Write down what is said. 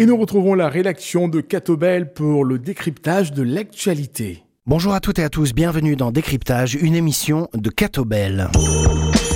Et nous retrouvons la rédaction de Catobel pour le décryptage de l'actualité. Bonjour à toutes et à tous, bienvenue dans Décryptage, une émission de Catobel.